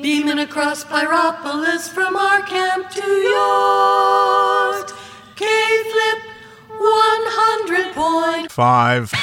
Beaming across Pyropolis from our camp to yours. K-Flip 100.5.